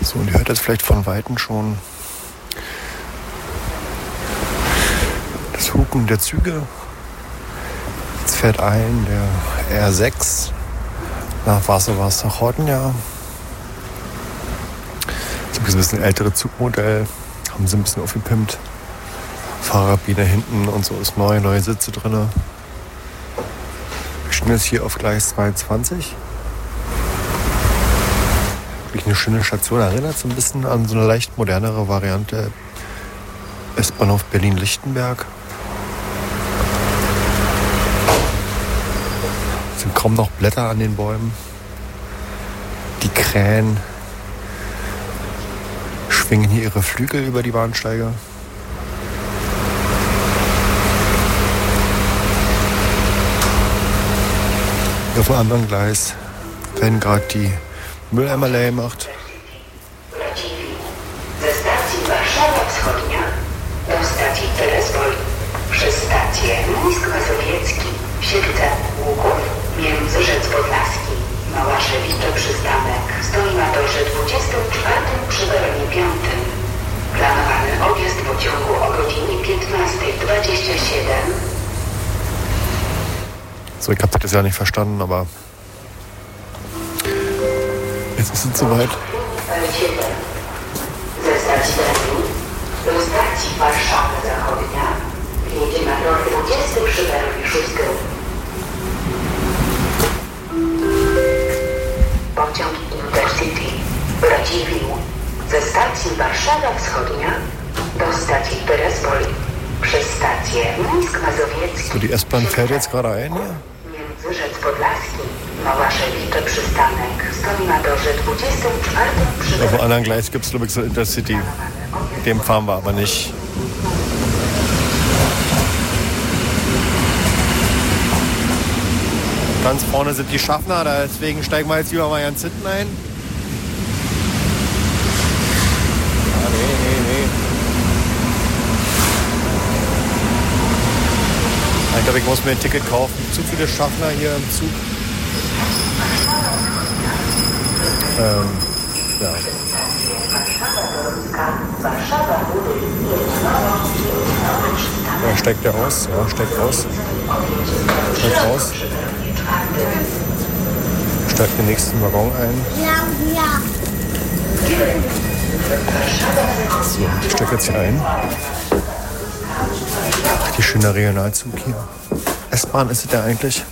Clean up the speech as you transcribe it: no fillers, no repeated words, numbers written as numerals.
So, und ihr hört jetzt vielleicht von Weitem schon das Hupen der Züge. Jetzt fährt ein der R6 nach Varsovac nach Hortenja. Das ist ein bisschen ältere Zugmodell. Haben sie ein bisschen aufgepimpt. Fahrerkabine hinten und so ist neu, neue Sitze drin. Wir stehen jetzt hier auf Gleis 22. Wirklich eine schöne Station. Erinnert so ein bisschen an so eine leicht modernere Variante S-Bahnhof Berlin-Lichtenberg. Es sind kaum noch Blätter an den Bäumen. Die Krähen schwingen hier ihre Flügel über die Bahnsteige. Auf dem anderen Gleis werden gerade die Mülleimer leer gemacht. Ze stacji Warszawa Wschodnia do stacji Terespol przez stację Mińsk Mazowiecki, Siedlce, Łuków, Międzyrzec Podlaski, Małaszewicze Przystanek stoi na torze 24 przy peronie 5. Planowany odjazd pociągu o godzinie 15:27. So, ich habe das ja nicht verstanden, aber jetzt ist es soweit. Ze stacji Berlin do stacji Warszawa Zachodnia jedzie na tor 20 przy peronie 6. Pociąg Intercity Radziwiłł ze stacji Warszawa Wschodnia do stacji Terespol przez stację Mińsk Mazowiecki. So, die S-Bahn fährt jetzt gerade ein hier. Międzyrzec Podlaski, Małaszewicze Przystanek stoi na torze 24 przy Auf dem anderen Gleis gibt es, glaube ich, so Intercity. Dem fahren wir aber nicht. Ganz vorne sind die Schaffner, deswegen steigen wir jetzt lieber mal ganz hinten ein. Ah, nee. Ich glaube, ich muss mir ein Ticket kaufen. Zu viele Schaffner hier im Zug. Ja. Ja, steigt der aus? Ja, steigt aus. Steigt aus. Steigt den nächsten Waggon ein. So, ich steige jetzt hier ein. Die schöne Regionalzug hier. S-Bahn ist es ja eigentlich.